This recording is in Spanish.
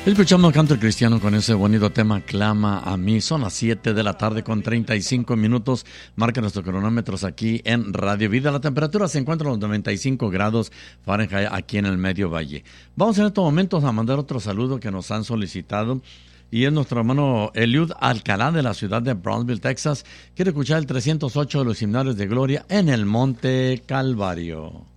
Escuchamos Canto Cristiano con ese bonito tema Clama a mí. Son las 7 de la tarde con 35 minutos. Marca nuestros cronómetros aquí en Radio Vida. La temperatura se encuentra en los 95 grados Fahrenheit aquí en el Medio Valle. Vamos en estos momentos a mandar otro saludo que nos han solicitado. Y es nuestro hermano Eliud Alcalá de la ciudad de Brownsville, Texas. Quiere escuchar el 308 de los himnarios de gloria en el Monte Calvario.